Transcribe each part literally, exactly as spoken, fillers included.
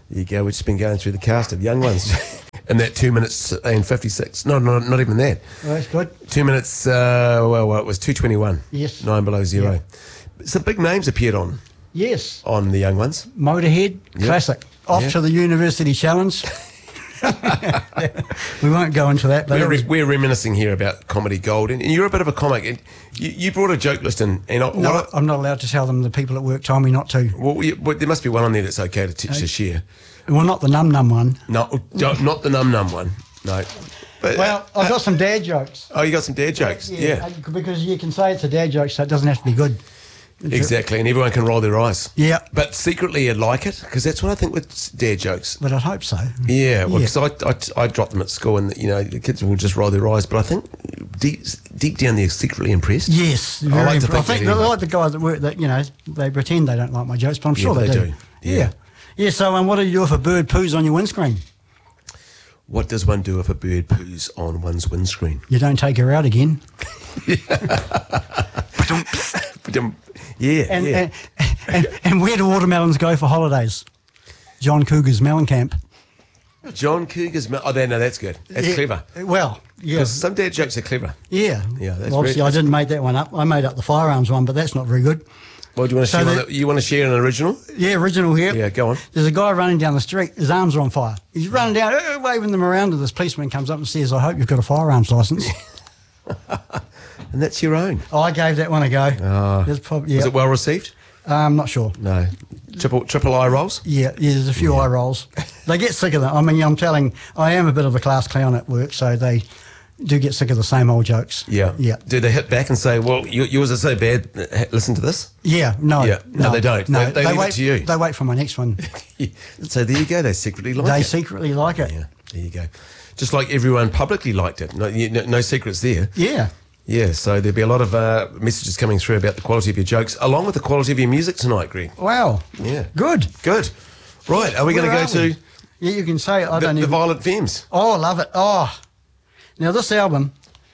There you go. We've just been going through the cast of Young Ones. In that two minutes and fifty-six. No, no, not even that. Oh, that's good. Two minutes, uh, well, well, it was two twenty-one. Yes. Nine below zero. Yeah. Some big names appeared on. Yes. On the Young Ones. Motorhead, yep. classic. Off yep. to the University Challenge. We won't go into that. But we're, was... re- we're reminiscing here about Comedy Gold, and, and you're a bit of a comic. And you, you brought a joke list in. And I, no, what I, I'm not allowed to tell them. The people at work told me not to. Well, you, well there must be one on there that's okay to, teach, no. to share. Well, not the num num one. No, don't, not the num num one. No. But, well, I've got some dad jokes. Oh, you got some dad jokes? Yeah, yeah. Because you can say it's a dad joke, so it doesn't have to be good. Exactly, and everyone can roll their eyes. Yeah. But secretly you'd like it, because that's what I think with dad jokes. But I'd hope so. Yeah, well, because yeah. I, I, I dropped them at school, and, you know, the kids will just roll their eyes, but I think deep deep down they're secretly impressed. Yes. I like to think I think that I like the guys that work that, you know, they pretend they don't like my jokes, but I'm sure yeah, they, they do. do. Yeah. Yeah. Yeah, so um, what do you do if a bird poos on your windscreen? What does one do if a bird poos on one's windscreen? You don't take her out again. yeah, and, yeah. And, and, and where do watermelons go for holidays? John Cougar's melon camp. John Cougar's melon... Oh, no, that's good. That's yeah, clever. Well, yeah. Because some dad jokes are clever. Yeah. Yeah, that's well, obviously, very, I didn't make that one up. I made up the firearms one, but that's not very good. Well, do you want to so share? the, one that, you want to share an original? Yeah, original here. Yeah, go on. There's a guy running down the street. His arms are on fire. He's running down, uh, waving them around. And this policeman comes up and says, "I hope you've got a firearms license." And that's your own. Oh, I gave that one a go. Oh. Probably, yeah. Was it well received? Uh, I'm not sure. No. Triple triple eye rolls? Yeah, yeah. There's a few yeah. eye rolls. They get sick of them. I mean, I'm telling. I am a bit of a class clown at work, so they do get sick of the same old jokes. Yeah. Yeah. Do they hit back and say, well, yours are so bad, listen to this? Yeah, no. Yeah. No, no they don't. No, They, they, they leave wait, it to you. They wait for my next one. So there you go. They secretly like they it. They secretly like it. Yeah, there you go. Just like everyone publicly liked it. No, you, no, no secrets there. Yeah. Yeah, so there'll be a lot of uh, messages coming through about the quality of your jokes, along with the quality of your music tonight, Greg. Wow. Yeah. Good. Good. Right, are we going to go to... Yeah, you can say... I the, don't the even... Violent Femmes. Oh, I love it. Oh. Now, this album,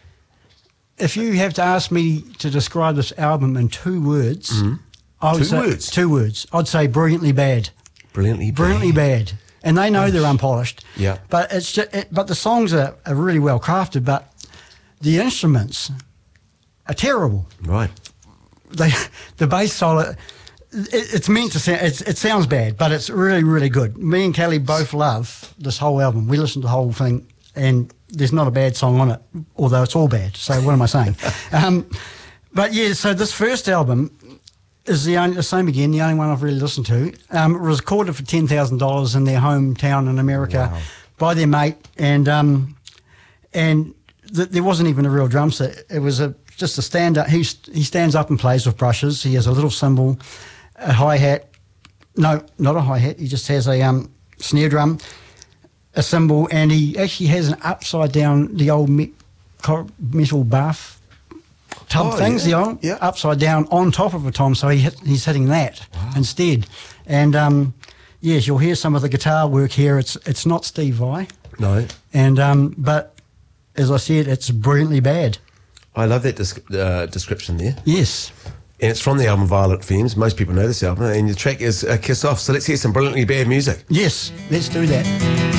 if you have to ask me to describe this album in two words... Mm-hmm. I would two say, words? Two words. I'd say brilliantly bad. Brilliantly bad. Brilliantly bad. And they know Gosh. They're unpolished. Yeah. But it's just, it, but the songs are, are really well crafted, but the instruments are terrible. Right. They, the bass solo, it, it's meant to sound, it's, it sounds bad, but it's really, really good. Me and Kelly both love this whole album. We listened to the whole thing, and there's not a bad song on it, although it's all bad. So what am I saying? um, but yeah, so this first album is the, only, the same again, the only one I've really listened to. Um, it was recorded for ten thousand dollars in their hometown in America wow. by their mate, and um, and th- there wasn't even a real drum set. It was a just a stand up. He he stands up and plays with brushes. He has a little cymbal, a hi hat. No, not a hi hat. He just has a um, snare drum, a cymbal, and he actually has an upside down the old me- metal bath tub oh, things, yeah. the old yeah. upside down on top of a tom. So he hit, he's hitting that wow. instead. And um, yes, you'll hear some of the guitar work here. It's it's not Steve Vai. No. And um, but as I said, it's brilliantly bad. I love that disc- uh, description there. Yes. And it's from the album Violent Femmes. Most people know this album. And the track is uh, Kiss Off. So let's hear some brilliantly bad music. Yes, let's do that.